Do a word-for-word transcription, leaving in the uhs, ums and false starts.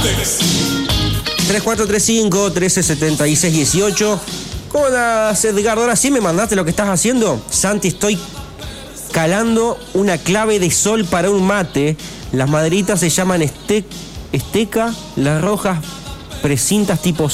tres cuatro tres cinco, uno tres siete seis uno ocho. ¿Cómo andas, Edgardo? Ahora sí me mandaste lo que estás haciendo. Santi, estoy calando una clave de sol para un mate. Las maderitas se llaman este, esteca, las rojas precintas tipo